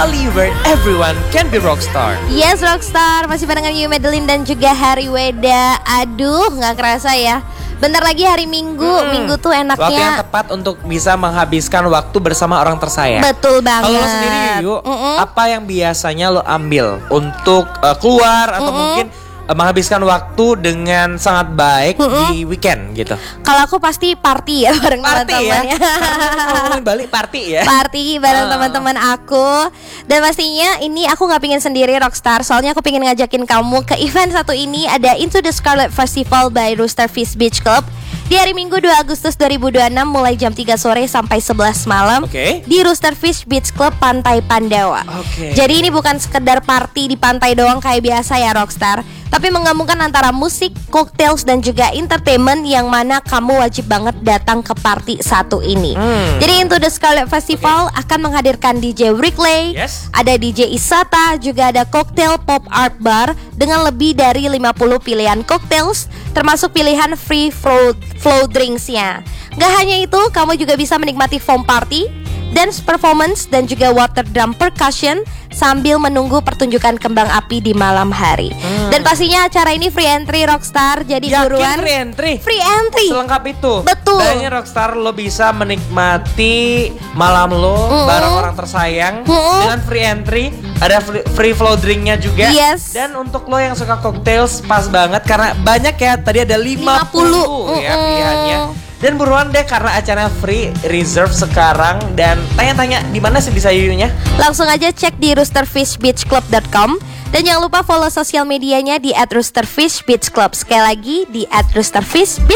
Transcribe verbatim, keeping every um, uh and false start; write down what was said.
Bali where everyone can be rockstar. Yes, Rockstar, masih barengan Yu Madeline dan juga Harry Weda. Aduh, gak kerasa ya, bentar lagi hari Minggu. hmm. Minggu tuh enaknya waktu yang tepat untuk bisa menghabiskan waktu bersama orang tersayang. Betul banget. Kalau lo sendiri yuk, Mm-mm. apa yang biasanya lo ambil untuk uh, keluar atau Mm-mm. mungkin uh, menghabiskan waktu dengan sangat baik Mm-mm. di weekend gitu? Kalau aku pasti party ya bareng Party ya? teman-teman ya. Kalau ngomongin Bali party ya? Party bareng Oh. teman-teman aku. Dan pastinya ini aku gak pingin sendiri, Rockstar. Soalnya aku pingin ngajakin kamu ke event satu ini. Ada Into the Scarlet Festival by Rooster Fish Beach Club di hari Minggu dua Agustus dua ribu dua puluh enam mulai jam tiga sore sampai sebelas malam. Oke. Di Rooster Fish Beach Club Pantai Pandawa. Oke. Jadi ini bukan sekedar party di pantai doang kayak biasa ya, Rockstar, tapi menggabungkan antara musik, cocktails dan juga entertainment yang mana kamu wajib banget datang ke party satu ini. Hmm. Jadi Into the Scarlet Festival akan menghadirkan D J Rickley, Yes. ada D J Isata, juga ada cocktail pop art bar dengan lebih dari lima puluh pilihan cocktails, termasuk pilihan free flow, flow drinks-nya. Gak hanya itu, kamu juga bisa menikmati foam party, dance performance, dan juga water drum percussion sambil menunggu pertunjukan kembang api di malam hari. Hmm. Dan pastinya acara ini free entry, Rockstar. Jadi Yakin buruan free entry? Free entry. Selengkap itu. Betul. Kayaknya Rockstar lo bisa menikmati malam lo Mm-mm. bareng orang tersayang Mm-mm. dengan free entry. Ada free, free flow drinknya juga. Yes. Dan untuk lo yang suka cocktails pas banget karena banyak ya. Tadi ada lima puluh ya Mm-mm. pilihannya. Dan buruan deh karena acara free reserve sekarang. Dan tanya-tanya di mana sih bisa yunya? Langsung aja cek di rooster fish beach club dot com. Dan jangan lupa follow sosial medianya di at rooster fish beach club. Sekali lagi di at rooster fish